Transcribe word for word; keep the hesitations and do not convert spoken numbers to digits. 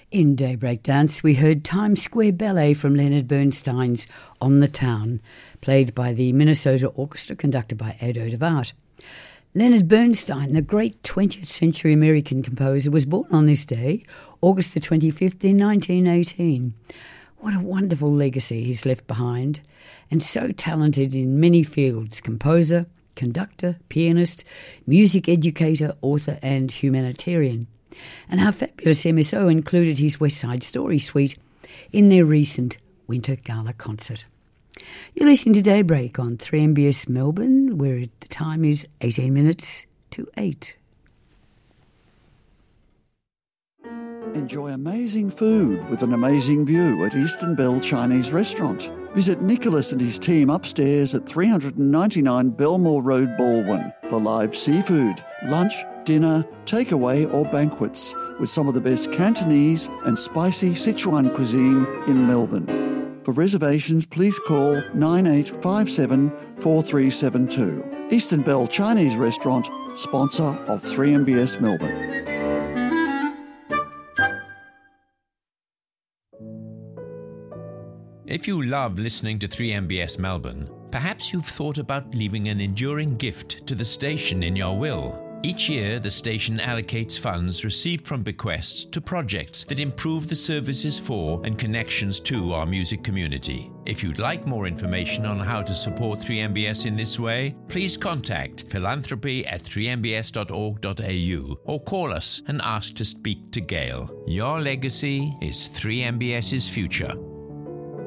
In Daybreak Dance, we heard Times Square Ballet from Leonard Bernstein's On the Town, played by the Minnesota Orchestra, conducted by Ado DeVart. Leonard Bernstein, the great twentieth century American composer, was born on this day, August the twenty-fifth, in nineteen eighteen. What a wonderful legacy he's left behind, and so talented in many fields: composer, conductor, pianist, music educator, author and humanitarian. And how fabulous M S O included his West Side Story suite in their recent Winter Gala concert. You're listening to Daybreak on three M B S Melbourne, where the time is eighteen minutes to eight. Enjoy amazing food with an amazing view at Eastern Bell Chinese Restaurant. Visit Nicholas and his team upstairs at three ninety-nine Belmore Road, Baldwin for live seafood, lunch, dinner, takeaway or banquets with some of the best Cantonese and spicy Sichuan cuisine in Melbourne. For reservations, please call nine eight five seven, four three seven two. Eastern Bell Chinese Restaurant, sponsor of three M B S Melbourne. If you love listening to three M B S Melbourne, perhaps you've thought about leaving an enduring gift to the station in your will. Each year, the station allocates funds received from bequests to projects that improve the services for and connections to our music community. If you'd like more information on how to support three M B S in this way, please contact philanthropy at three m b s dot org dot a u or call us and ask to speak to Gail. Your legacy is three M B S's future.